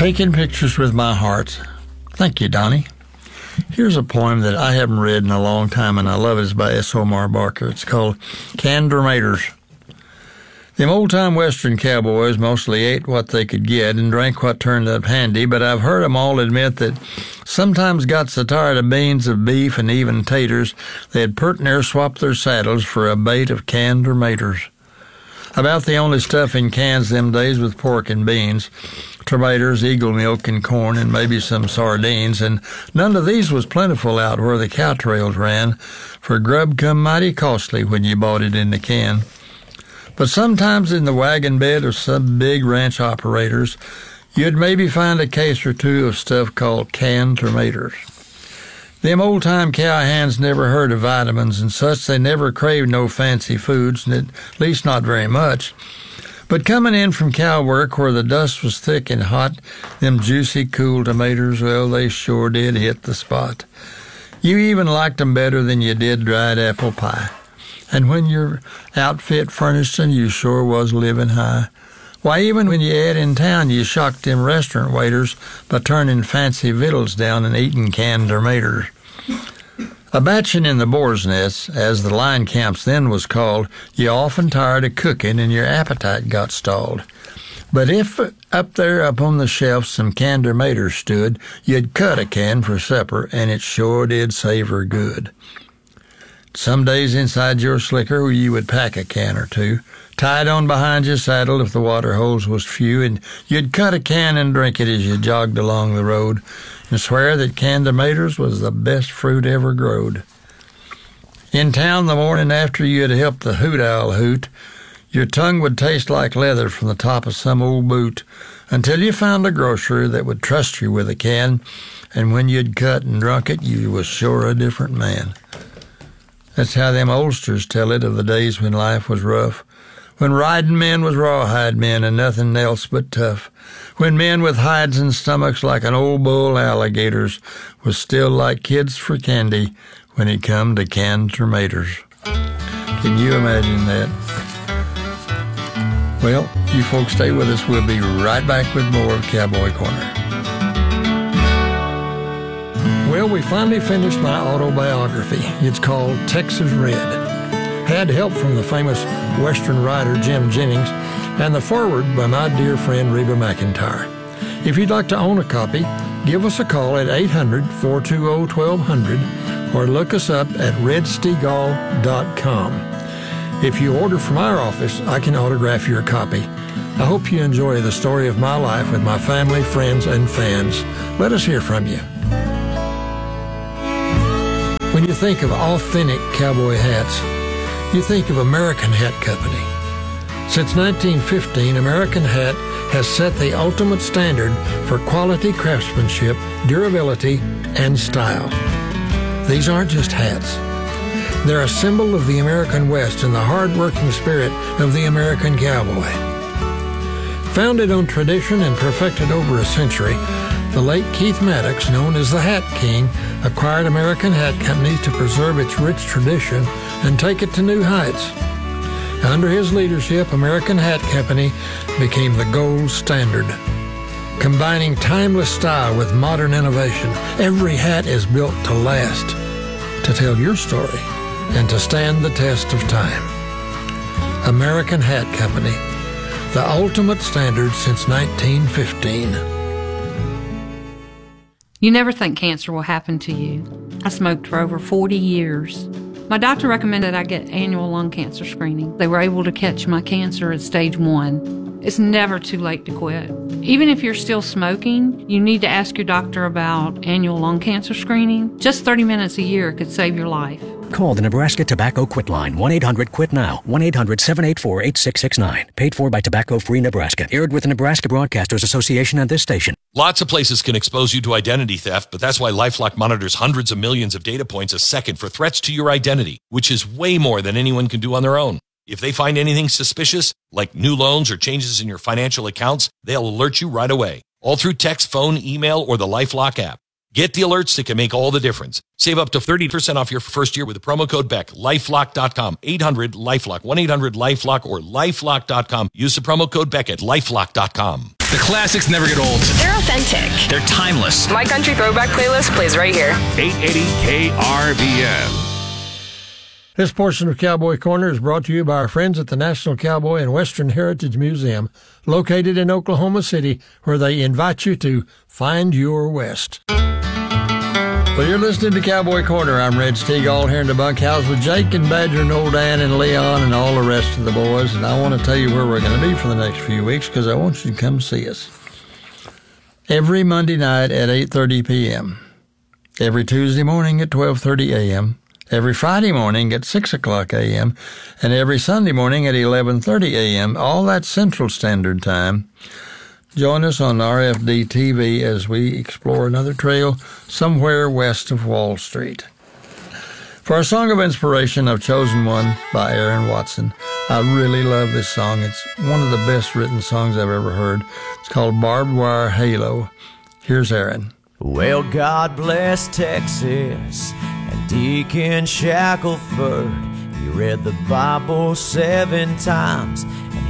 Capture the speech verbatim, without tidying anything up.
Taking Pictures with My Heart. Thank you, Donnie. Here's a poem that I haven't read in a long time, and I love it. It's by S. Omar Barker. It's called Canned Tomatoes. Them old-time Western cowboys mostly ate what they could get and drank what turned up handy, but I've heard 'em all admit that sometimes got so tired of beans, of beef, and even taters, they'd pert near swap their saddles for a bait of canned tomatoes. About the only stuff in cans them days was pork and beans, tomatoes, eagle milk, and corn, and maybe some sardines, and none of these was plentiful out where the cow trails ran, for grub come mighty costly when you bought it in the can. But sometimes in the wagon bed of some big ranch operators, you'd maybe find a case or two of stuff called canned tomatoes. Them old-time cowhands never heard of vitamins and such. They never craved no fancy foods, and at least not very much. But coming in from cow work where the dust was thick and hot, them juicy, cool tomatoes, well, they sure did hit the spot. You even liked 'em better than you did dried apple pie. And when your outfit furnished 'em, you sure was living high. Why, even when you ate in town, you shocked them restaurant waiters by turning fancy victuals down and eating canned tomatoes. A batching in the boar's nest, as the line camps then was called, you often tired of cooking and your appetite got stalled. But if up there up on the shelf some canned tomatoes stood, you'd cut a can for supper, and it sure did savor good. Some days inside your slicker you would pack a can or two, tied on behind your saddle if the water holes was few, and you'd cut a can and drink it as you jogged along the road, and swear that canned tomatoes was the best fruit ever growed. In town the morning after you'd helped the hoot owl hoot, your tongue would taste like leather from the top of some old boot, until you found a grocer that would trust you with a can, and when you'd cut and drunk it, you was sure a different man. That's how them oldsters tell it of the days when life was rough, when riding men was rawhide men and nothing else but tough, when men with hides and stomachs like an old bull alligators was still like kids for candy when it come to canned tomatoes. Can you imagine that? Well, you folks stay with us. We'll be right back with more of Cowboy Corner. Well, we finally finished my autobiography. It's called Texas Red. Had help from the famous Western writer Jim Jennings, and the foreword by my dear friend Reba McEntire. If you'd like to own a copy, give us a call at eight hundred, four two zero, twelve hundred or look us up at red stegall dot com. If you order from our office, I can autograph your copy. I hope you enjoy the story of my life with my family, friends, and fans. Let us hear from you. When you think of authentic cowboy hats, you think of American Hat Company. Since nineteen fifteen, American Hat has set the ultimate standard for quality craftsmanship, durability, and style. These aren't just hats. They're a symbol of the American West and the hard-working spirit of the American cowboy. Founded on tradition and perfected over a century, the late Keith Maddox, known as the Hat King, acquired American Hat Company to preserve its rich tradition and take it to new heights. Under his leadership, American Hat Company became the gold standard. Combining timeless style with modern innovation, every hat is built to last, to tell your story, and to stand the test of time. American Hat Company, the ultimate standard since nineteen fifteen. You never think cancer will happen to you. I smoked for over forty years. My doctor recommended I get annual lung cancer screening. They were able to catch my cancer at stage one. It's never too late to quit. Even if you're still smoking, you need to ask your doctor about annual lung cancer screening. Just thirty minutes a year could save your life. Call the Nebraska Tobacco Quit Line, one eight hundred quit now, one eight hundred, seven eight four, eight six six nine. Paid for by Tobacco Free Nebraska. Aired with the Nebraska Broadcasters Association and this station. Lots of places can expose you to identity theft, but that's why LifeLock monitors hundreds of millions of data points a second for threats to your identity, which is way more than anyone can do on their own. If they find anything suspicious, like new loans or changes in your financial accounts, they'll alert you right away, all through text, phone, email, or the LifeLock app. Get the alerts that can make all the difference. Save up to thirty percent off your first year with the promo code B E C. LifeLock dot com, eight hundred LifeLock, one eight hundred LifeLock, or LifeLock dot com. Use the promo code B E C at LifeLock dot com. The classics never get old. They're authentic. They're timeless. My country throwback playlist plays right here. eight eighty K R V M. This portion of Cowboy Corner is brought to you by our friends at the National Cowboy and Western Heritage Museum, located in Oklahoma City, where they invite you to find your West. Well, you're listening to Cowboy Corner. I'm Red Steagall here in the bunkhouse with Jake and Badger and Old Dan and Leon and all the rest of the boys. And I want to tell you where we're going to be for the next few weeks because I want you to come see us. Every Monday night at eight thirty p.m., every Tuesday morning at twelve thirty a.m., every Friday morning at six o'clock a.m., and every Sunday morning at eleven thirty a.m., all that Central Standard Time. Join us on R F D T V as we explore another trail somewhere west of Wall Street. For our song of inspiration, I've chosen one by Aaron Watson. I really love this song. It's one of the best written songs I've ever heard. It's called Barbed Wire Halo. Here's Aaron. Well, God bless Texas and Deacon Shackelford. He read the Bible seven times and